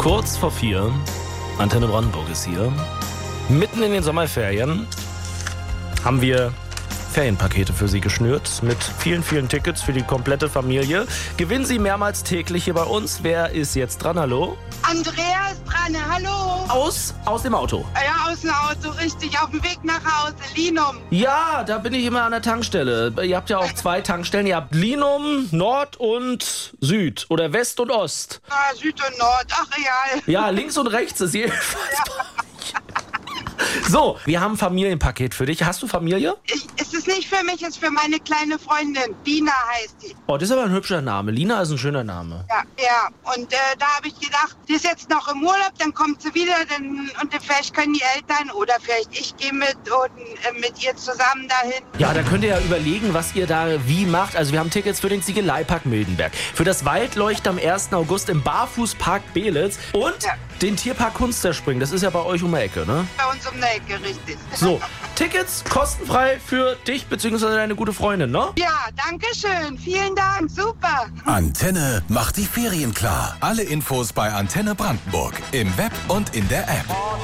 Kurz vor 4, Antenne Brandenburg ist hier. Mitten in den Sommerferien haben wir Ferienpakete für Sie geschnürt mit vielen, vielen Tickets für die komplette Familie. Gewinnen Sie mehrmals täglich hier bei uns. Wer ist jetzt dran? Hallo? Andrea ist dran, hallo. Aus dem Auto. Ja, aus dem Auto, richtig, auf dem Weg nach Hause, Linum. Ja, da bin ich immer an der Tankstelle. Ihr habt ja auch 2 Tankstellen. Ihr habt Linum, Nord und Süd oder West und Ost. Ah, Süd und Nord, ach real. Ja, links und rechts ist jedenfalls. So, wir haben ein Familienpaket für dich. Hast du Familie? Es ist nicht für mich, es ist für meine kleine Freundin. Dina heißt die. Oh, das ist aber ein hübscher Name. Lina ist ein schöner Name. Ja. Und da habe ich gedacht, die ist jetzt noch im Urlaub, dann kommt sie wieder und vielleicht können die Eltern oder vielleicht ich gehe mit ihr zusammen dahin. Ja, da könnt ihr ja überlegen, was ihr da wie macht. Also wir haben Tickets für den Ziegeleipark Mildenberg, für das Waldleuchten am 1. August im Barfußpark Belitz und den Tierpark Kunsterspringen. Das ist ja bei euch um die Ecke, ne? Bei uns um die Ecke, richtig. So, Tickets kostenfrei für dich bzw. deine gute Freundin, ne? Ja, danke schön. Vielen Dank. Super. Antenne macht die Ferien klar. Alle Infos bei Antenne Brandenburg im Web und in der App.